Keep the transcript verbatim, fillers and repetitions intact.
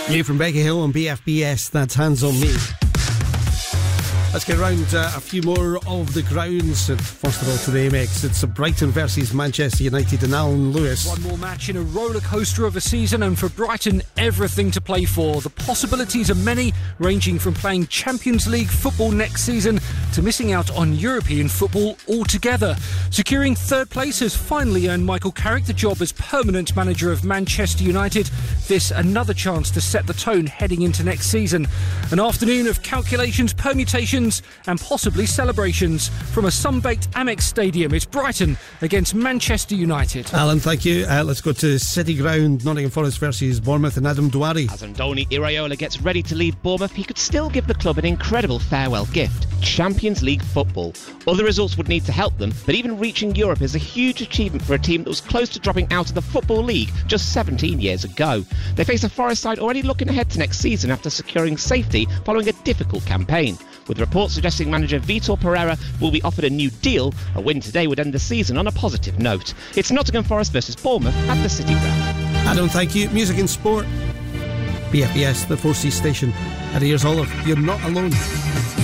New from Becky Hill on B F B S, that's Hands on Me. Let's get around uh, a few more of the grounds. First of all, to the Amex, it's Brighton versus Manchester United and Alan Lewis. One more match in a roller coaster of a season, and for Brighton, everything to play for. The possibilities are many, ranging from playing Champions League football next season to missing out on European football altogether. Securing third place has finally earned Michael Carrick the job as permanent manager of Manchester United. This another chance to set the tone heading into next season. An afternoon of calculations, permutations and possibly celebrations from a sun-baked Amex Stadium. It's Brighton against Manchester United. Alan, thank you. Uh, let's go to City Ground, Nottingham Forest versus Bournemouth, and Adam Douari. As Andoni Iraola gets ready to leave Bournemouth, he could still give the club an incredible farewell gift: Champions League football. Other results would need to help them, but even reaching Europe is a huge achievement for a team that was close to dropping out of the Football League just seventeen years ago. They face a Forest side already looking ahead to next season after securing safety following a difficult campaign. With reports suggesting manager Vitor Pereira will be offered a new deal, a win today would end the season on a positive note. It's Nottingham Forest versus Bournemouth at the City Ground. Adam, thank you. Music and sport. B F B S, the four C station. At Ears Olive, you're not alone.